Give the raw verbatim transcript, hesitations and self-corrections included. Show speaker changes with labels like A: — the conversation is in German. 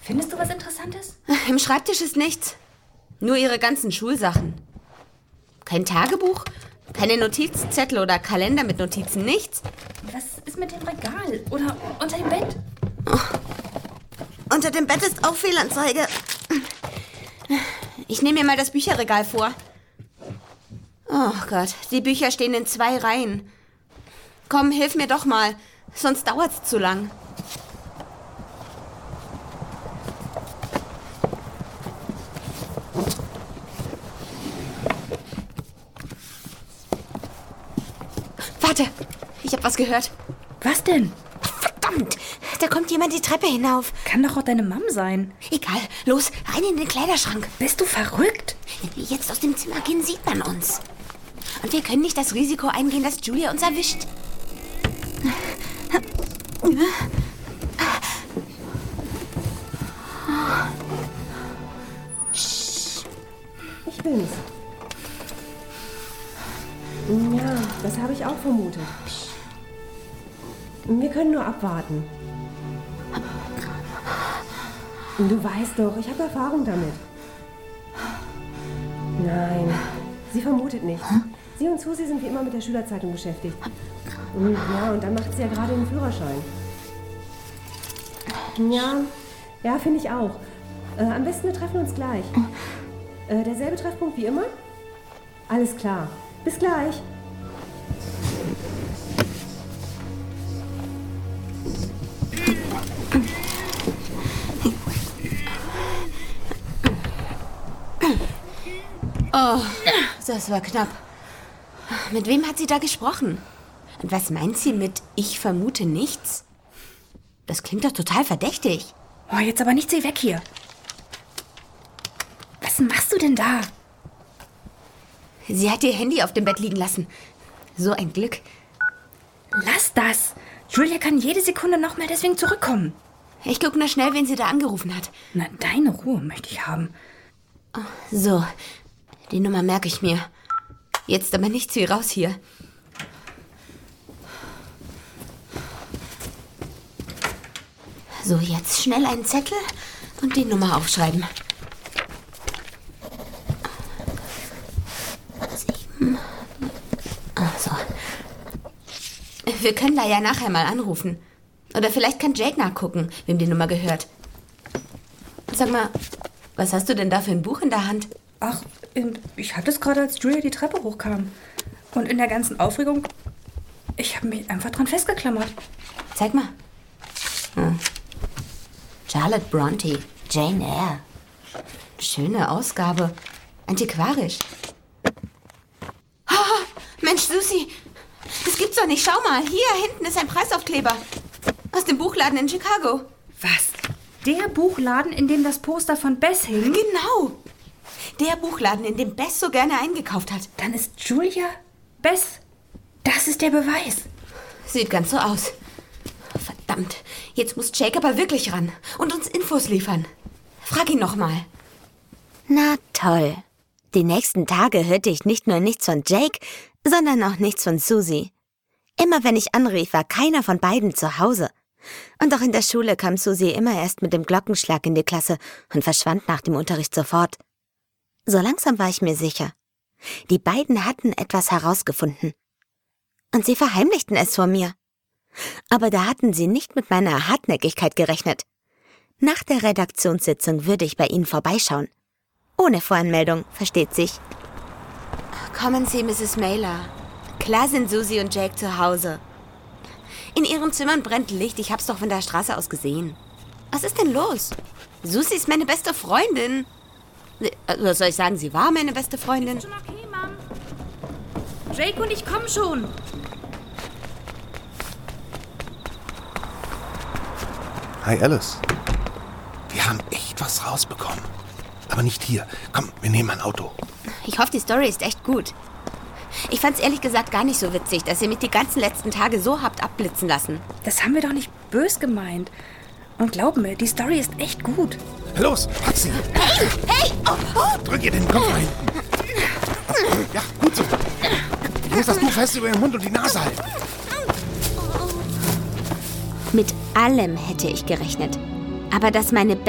A: Findest du was Interessantes?
B: Im Schreibtisch ist nichts. Nur ihre ganzen Schulsachen. Kein Tagebuch, keine Notizzettel oder Kalender mit Notizen, nichts.
A: Was ist mit dem Regal? Oder unter dem Bett?
B: Oh. Unter dem Bett ist auch Fehlanzeige. Ich nehme mir mal das Bücherregal vor. Oh Gott, die Bücher stehen in zwei Reihen. Komm, hilf mir doch mal, sonst dauert's zu lang. Warte, ich hab was gehört.
A: Was denn?
B: Verdammt, da kommt jemand die Treppe hinauf.
A: Kann doch auch deine Mom sein.
B: Egal, los, rein in den Kleiderschrank.
A: Bist du verrückt?
B: Wenn wir jetzt aus dem Zimmer gehen, sieht man uns. Und wir können nicht das Risiko eingehen, dass Julia uns erwischt.
C: Ich bin's. Ja, das habe ich auch vermutet. Wir können nur abwarten. Du weißt doch, ich habe Erfahrung damit. Nein, sie vermutet nichts. Sie und Susi sind wie immer mit der Schülerzeitung beschäftigt. Und ja, und dann macht sie ja gerade den Führerschein. Ja, ja, finde ich auch. Äh, am besten wir treffen uns gleich. Äh, derselbe Treffpunkt wie immer? Alles klar. Bis gleich.
B: Oh, das war knapp. Mit wem hat sie da gesprochen? Und was meint sie mit "ich vermute nichts"? Das klingt doch total verdächtig.
A: Oh, jetzt aber nicht, sieh weg hier. Was machst du denn da?
B: Sie hat ihr Handy auf dem Bett liegen lassen. So ein Glück.
A: Lass das. Julia kann jede Sekunde noch mal deswegen zurückkommen.
B: Ich guck nur schnell, wen sie da angerufen hat.
A: Na, deine Ruhe möchte ich haben.
B: So, die Nummer merke ich mir. Jetzt aber nicht zu ihr raus hier. So, jetzt schnell einen Zettel und die Nummer aufschreiben. Sieben. Ach so. Wir können da ja nachher mal anrufen. Oder vielleicht kann Jake nachgucken, wem die Nummer gehört. Sag mal, was hast du denn da für ein Buch in der Hand?
A: Ach, ich hatte es gerade, als Julia die Treppe hochkam. Und in der ganzen Aufregung, ich habe mich einfach dran festgeklammert.
B: Zeig mal. Hm. Charlotte Bronte, Jane Eyre. Schöne Ausgabe. Antiquarisch. Oh, Mensch, Susi, das gibt's doch nicht. Schau mal, hier hinten ist ein Preisaufkleber. Aus dem Buchladen in Chicago.
A: Was? Der Buchladen, in dem das Poster von Bess hing?
B: Genau. Der Buchladen, in dem Bess so gerne eingekauft hat.
A: Dann ist Julia Bess. Das ist der Beweis.
B: Sieht ganz so aus. Verdammt, jetzt muss Jake aber wirklich ran und uns Infos liefern. Frag ihn noch mal.
D: Na toll. Die nächsten Tage hörte ich nicht nur nichts von Jake, sondern auch nichts von Susi. Immer wenn ich anrief, war keiner von beiden zu Hause. Und auch in der Schule kam Susi immer erst mit dem Glockenschlag in die Klasse und verschwand nach dem Unterricht sofort. So langsam war ich mir sicher. Die beiden hatten etwas herausgefunden. Und sie verheimlichten es vor mir. Aber da hatten sie nicht mit meiner Hartnäckigkeit gerechnet. Nach der Redaktionssitzung würde ich bei ihnen vorbeischauen. Ohne Voranmeldung, versteht sich.
B: Kommen Sie, Misses Mailer. Klar sind Susi und Jake zu Hause. In ihren Zimmern brennt Licht. Ich hab's doch von der Straße aus gesehen. Was ist denn los? Susi ist meine beste Freundin. Was soll ich sagen? Sie war meine beste Freundin.
A: Ist schon okay, Mom. Jake und ich kommen schon.
E: Hi, Alice. Wir haben echt was rausbekommen. Aber nicht hier. Komm, wir nehmen ein Auto.
B: Ich hoffe, die Story ist echt gut. Ich fand's ehrlich gesagt gar nicht so witzig, dass ihr mich die ganzen letzten Tage so habt abblitzen lassen.
A: Das haben wir doch nicht bös gemeint. Und glaub mir, die Story ist echt gut.
E: Los, pack sie.
B: Hey, hey! Oh, oh.
E: Drück ihr den Kopf nach hinten. Ja, gut so. Ich muss das Tuch fest über den Mund und die Nase halten.
D: Mit allem hätte ich gerechnet. Aber dass meine